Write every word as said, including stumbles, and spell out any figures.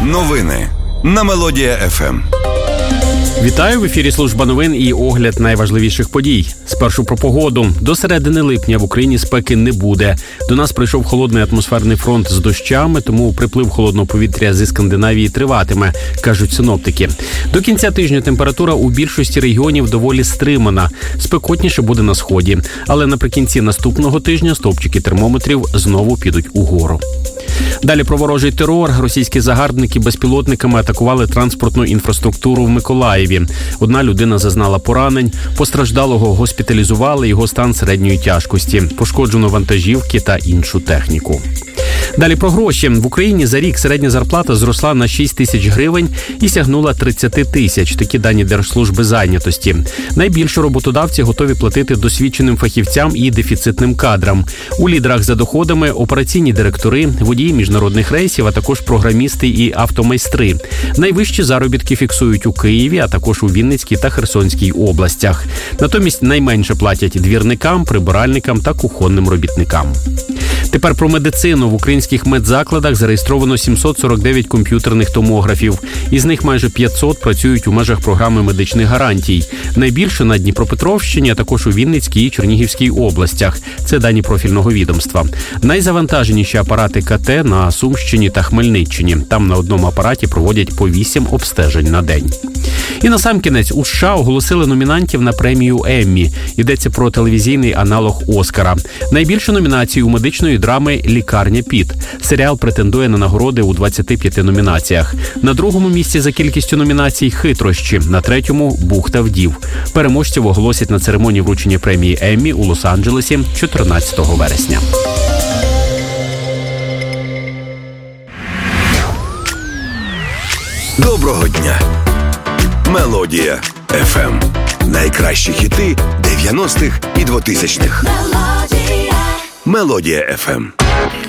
Новини на Мелодія еф ем. Вітаю, в ефірі служба новин і огляд найважливіших подій. Спершу про погоду. До середини липня в Україні спеки не буде. До нас прийшов холодний атмосферний фронт з дощами, тому приплив холодного повітря зі Скандинавії триватиме, кажуть синоптики. До кінця тижня температура у більшості регіонів доволі стримана. Спекотніше буде на сході. Але наприкінці наступного тижня стовпчики термометрів знову підуть угору. Далі про ворожий терор. Російські загарбники безпілотниками атакували транспортну інфраструктуру в Миколаєві. Одна людина зазнала поранень, постраждалого госпіталізували, його стан середньої тяжкості. Пошкоджено вантажівки та іншу техніку. Далі про гроші. В Україні за рік середня зарплата зросла на шість тисяч гривень і сягнула тридцять тисяч. Такі дані Держслужби зайнятості. Найбільше роботодавці готові платити досвідченим фахівцям і дефіцитним кадрам. У лідерах за доходами операційні директори, водії міжнародних рейсів, а також програмісти і автомайстри. Найвищі заробітки фіксують у Києві, а також у Вінницькій та Херсонській областях. Натомість найменше платять двірникам, прибиральникам та кухонним робітникам. Тепер про медицину. В українських медзакладах зареєстровано сімсот сорок дев'ять комп'ютерних томографів. Із них майже п'ятсот працюють у межах програми медичних гарантій. Найбільше на Дніпропетровщині, а також у Вінницькій і Чернігівській областях. Це дані профільного відомства. Найзавантаженіші апарати ка те на Сумщині та Хмельниччині. Там на одному апараті проводять по вісім обстежень на день. І насамкінець у США оголосили номінантів на премію Еммі. Йдеться про телевізійний аналог Оскара. Найбільше номінацій у медичної драми «Лікарня Піт». Серіал претендує на нагороди у двадцяти п'яти номінаціях. На другому місці за кількістю номінацій «Хитрощі», на третьому «Бухта вдів». Переможців оголосять на церемонії вручення премії Еммі у Лос-Анджелесі чотирнадцятого вересня. Доброго дня! Мелодія еф ем. Найкращі хіти дев'яностих і двотисячних. Мелодія еф ем.